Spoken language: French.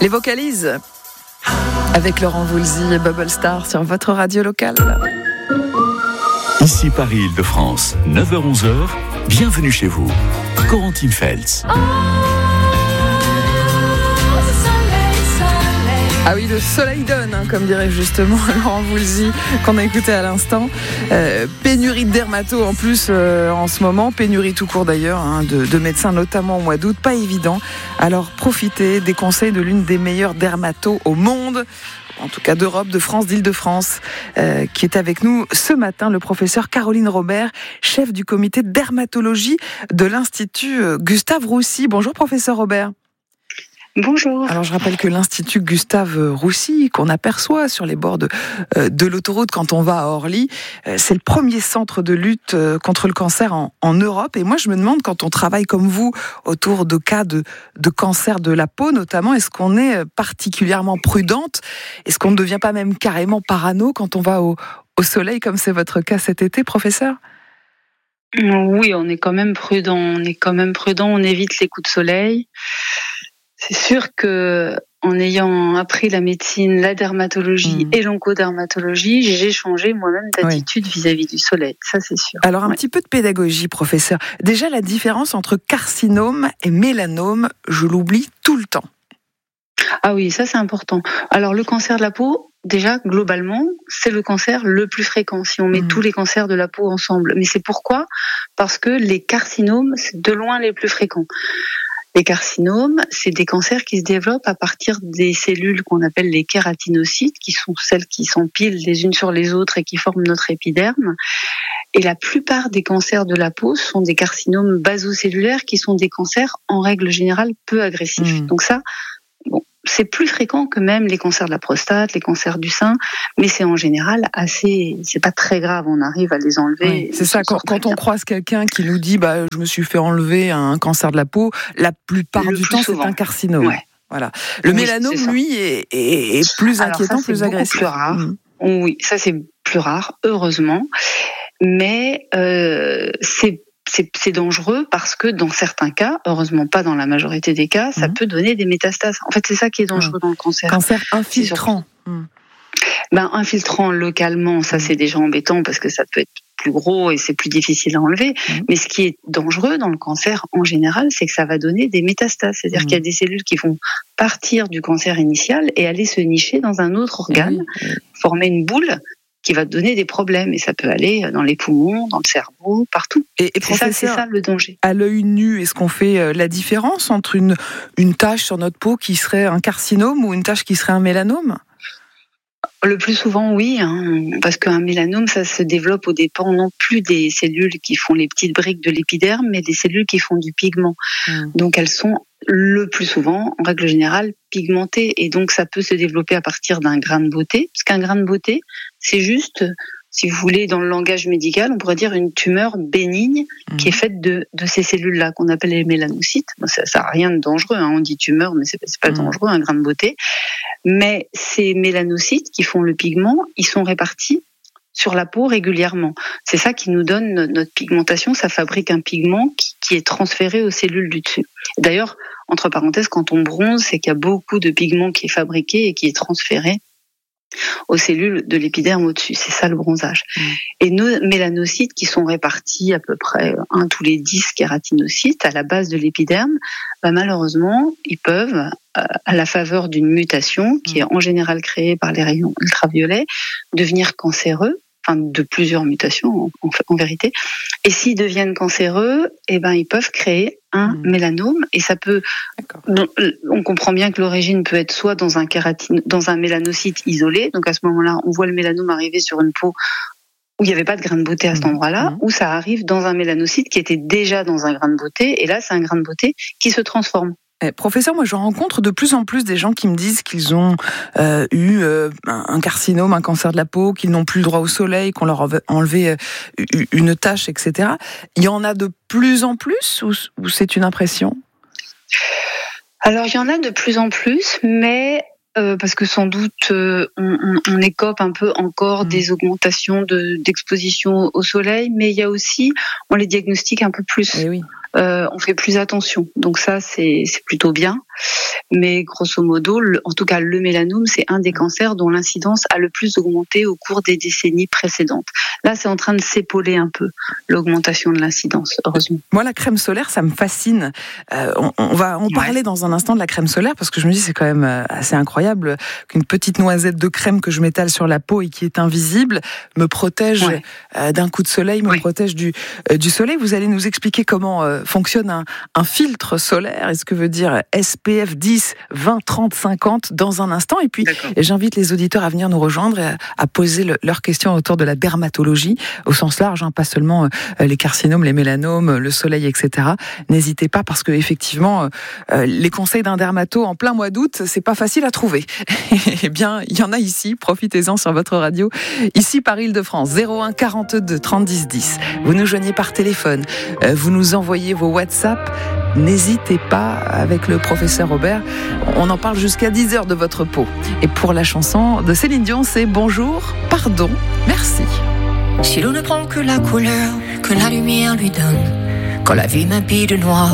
Les vocalises avec Laurent Voulzy et Bubble Star sur votre radio locale. Ici Paris-Île-de-France, 9h-11h, bienvenue chez vous. Corentine Feltz. Ah oui, le soleil donne, comme dirait justement Laurent Voulzy, qu'on a écouté à l'instant. Pénurie de dermatos en plus en ce moment, pénurie tout court d'ailleurs, de médecins notamment au mois d'août, pas évident. Alors profitez des conseils de l'une des meilleures dermatos au monde, en tout cas d'Europe, de France, d'Île-de-France, qui est avec nous ce matin, le professeur Caroline Robert, chef du comité de dermatologie de l'Institut Gustave Roussy. Bonjour professeur Robert. Bonjour. Alors je rappelle que l'Institut Gustave Roussy, qu'on aperçoit sur les bords de l'autoroute quand on va à Orly, c'est le premier centre de lutte contre le cancer en Europe. Et moi je me demande, quand on travaille comme vous autour de cas de cancer de la peau notamment, est-ce qu'on est particulièrement prudente? Est-ce qu'on ne devient pas même carrément parano quand on va au soleil, comme c'est votre cas cet été, professeur? Oui, on est quand même prudent. On évite les coups de soleil. C'est sûr que, en ayant appris la médecine, la dermatologie et l'oncodermatologie, j'ai changé moi-même d'attitude vis-à-vis du soleil. Ça, c'est sûr. Alors, un petit peu de pédagogie, professeur. Déjà, la différence entre carcinome et mélanome, je l'oublie tout le temps. Ah oui, ça, c'est important. Alors, le cancer de la peau, déjà, globalement, c'est le cancer le plus fréquent, si on met tous les cancers de la peau ensemble. Mais c'est pourquoi? Parce que les carcinomes, c'est de loin les plus fréquents. Les carcinomes, c'est des cancers qui se développent à partir des cellules qu'on appelle les kératinocytes, qui sont celles qui s'empilent les unes sur les autres et qui forment notre épiderme. Et la plupart des cancers de la peau sont des carcinomes basocellulaires, qui sont des cancers en règle générale peu agressifs. Donc ça, c'est plus fréquent que même les cancers de la prostate, les cancers du sein, mais c'est en général c'est pas très grave, on arrive à les enlever. Oui, c'est ça, quand on croise quelqu'un qui nous dit je me suis fait enlever un cancer de la peau, la plupart du temps souvent, c'est un carcinome. Ouais. Voilà. Le mélanome, lui, est plus inquiétant, ça, plus agressif. Plus rare. Oui, ça c'est plus rare, heureusement, mais c'est dangereux parce que dans certains cas, heureusement pas dans la majorité des cas, ça peut donner des métastases. En fait, c'est ça qui est dangereux dans le cancer. Cancer infiltrant. Infiltrant localement, ça c'est déjà embêtant parce que ça peut être plus gros et c'est plus difficile à enlever. Mais ce qui est dangereux dans le cancer en général, c'est que ça va donner des métastases. C'est-à-dire qu'il y a des cellules qui vont partir du cancer initial et aller se nicher dans un autre organe, former une boule qui va donner des problèmes, et ça peut aller dans les poumons, dans le cerveau, partout. Et c'est ça le danger. À l'œil nu, est-ce qu'on fait la différence entre une tache sur notre peau qui serait un carcinome ou une tache qui serait un mélanome? Le plus souvent, oui, parce qu'un mélanome, ça se développe au dépend non plus des cellules qui font les petites briques de l'épiderme, mais des cellules qui font du pigment. Donc elles sont le plus souvent, en règle générale, pigmentées, et donc ça peut se développer à partir d'un grain de beauté, parce qu'un grain de beauté, c'est juste, si vous voulez, dans le langage médical, on pourrait dire une tumeur bénigne qui est faite de ces cellules-là qu'on appelle les mélanocytes. Ça n'a rien de dangereux, on dit tumeur, mais c'est pas dangereux, un grain de beauté. Mais ces mélanocytes qui font le pigment, ils sont répartis sur la peau régulièrement. C'est ça qui nous donne notre pigmentation. Ça fabrique un pigment qui est transféré aux cellules du dessus. D'ailleurs, entre parenthèses, quand on bronze, c'est qu'il y a beaucoup de pigment qui est fabriqué et qui est transféré aux cellules de l'épiderme au-dessus. C'est ça le bronzage. Et nos mélanocytes qui sont répartis à peu près 1 tous les 10 kératinocytes à la base de l'épiderme, malheureusement, ils peuvent, à la faveur d'une mutation qui est en général créée par les rayons ultraviolets, devenir cancéreux, de plusieurs mutations en vérité. Et s'ils deviennent cancéreux, ils peuvent créer un mélanome, et ça peut. On comprend bien que l'origine peut être soit dans un mélanocyte isolé, donc à ce moment-là, on voit le mélanome arriver sur une peau où il n'y avait pas de grain de beauté à cet endroit-là, ou ça arrive dans un mélanocyte qui était déjà dans un grain de beauté, et là, c'est un grain de beauté qui se transforme. Professeur, moi je rencontre de plus en plus des gens qui me disent qu'ils ont eu un carcinome, un cancer de la peau, qu'ils n'ont plus le droit au soleil, qu'on leur a enlevé une tache, etc. Il y en a de plus en plus ou c'est une impression? Alors il y en a de plus en plus, mais parce que sans doute on écope un peu encore des augmentations d'exposition au soleil, mais il y a aussi, on les diagnostique un peu plus. Eh oui. On fait plus attention. Donc ça, c'est plutôt bien. Mais grosso modo, en tout cas, le mélanome, c'est un des cancers dont l'incidence a le plus augmenté au cours des décennies précédentes. Là, c'est en train de s'épauler un peu, l'augmentation de l'incidence, heureusement. Moi, la crème solaire, ça me fascine. On va en parler dans un instant de la crème solaire, parce que je me dis c'est quand même assez incroyable qu'une petite noisette de crème que je m'étale sur la peau et qui est invisible me protège d'un coup de soleil, me protège du soleil. Vous allez nous expliquer comment fonctionne un filtre solaire et ce que veut dire SPF 10, 20, 30, 50 dans un instant. Et puis, j'invite les auditeurs à venir nous rejoindre et à poser leurs questions autour de la dermatologie au sens large, pas seulement les carcinomes, les mélanomes, le soleil, etc. N'hésitez pas, parce que effectivement, les conseils d'un dermato en plein mois d'août, c'est pas facile à trouver. Eh bien, il y en a ici. Profitez-en sur votre radio. Ici, par Île-de-France, 01 42 30 10 10. Vous nous joignez par téléphone. Vous nous envoyez vos WhatsApp. N'hésitez pas, avec le professeur Robert. On en parle jusqu'à 10h de votre peau. Et pour la chanson de Céline Dion, c'est Bonjour, pardon, merci. Si l'on ne prend que la couleur que la lumière lui donne, quand la vie m'habille de noir,